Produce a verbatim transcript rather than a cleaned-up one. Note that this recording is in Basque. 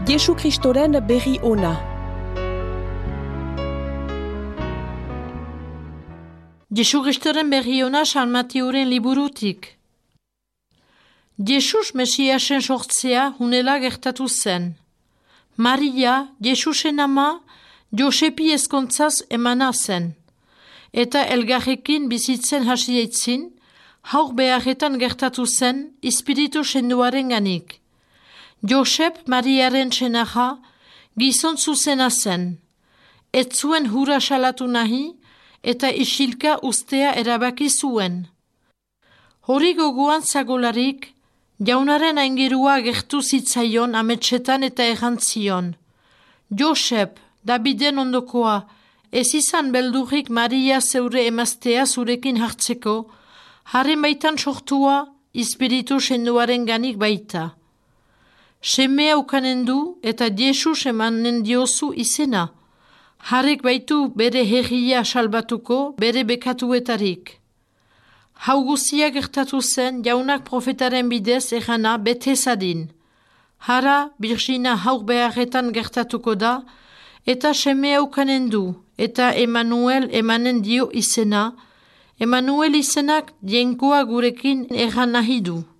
Jesu Kristoren berri ona. Jesu Kristoren berri ona San Mateuren liburutik. Jesus Mesiasen sortzea hunela gertatu zen. Maria, Jesusen ama, Josepi ezkontzaz emana zen. Eta elgarrekin bizitzen hasi eitzin, haur beharretan gertatu zen, Espiritu senduaren ganik. Josep Mariaren senaja, gizon zuzena zen. Ez zuen hura salatu nahi, eta isilka ustea erabaki zuen. Hori gogoan zagolarik, jaunaren aingerua gertu zitzaion ametsetan eta errantzion. Josep, Daviden ondokoa, ez izan beldurrik Maria zeure emaztea zurekin hartzeko, haren baitan sortua, Espiritu senduaren ganik baita. Semea ukanen du eta Jesus emanen diozu izena. Harek baitu bere herria salbatuko, bere bekatuetarik. Hau guzia gertatu zen jaunak profetaren bidez erana bete zadin. Hara Birjina haur beharretan gertatuko da, eta semea ukanen du, eta Emanuel emanen dio izena. Emanuel izenak jenkoa gurekin erran nahi du.